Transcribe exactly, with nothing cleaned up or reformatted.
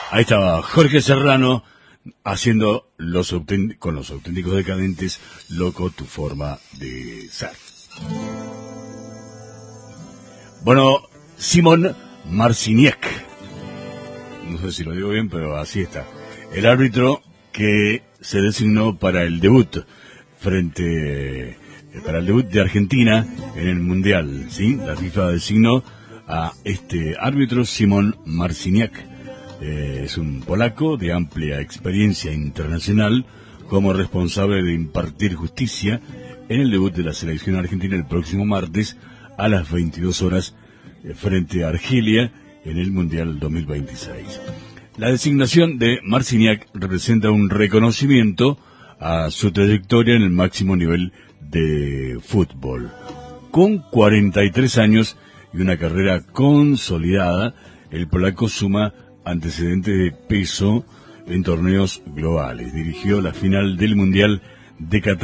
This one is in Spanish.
Ahí estaba Jorge Serrano haciendo los autént- con los auténticos decadentes, Loco tu forma de ser. Bueno, Simon Marciniak, no sé si lo digo bien, pero así está, el árbitro que se designó para el debut frente para el debut de Argentina en el Mundial, ¿sí? La FIFA designó a este árbitro, Simon Marciniak. Eh, es un polaco de amplia experiencia internacional como responsable de impartir justicia en el debut de la selección argentina el próximo martes a las veintidós horas eh, frente a Argelia en el Mundial dos mil veintiséis. La designación de Marciniak representa un reconocimiento a su trayectoria en el máximo nivel de fútbol. Con cuarenta y tres años y una carrera consolidada, el polaco suma antecedentes de peso en torneos globales. Dirigió la final del Mundial de Qatar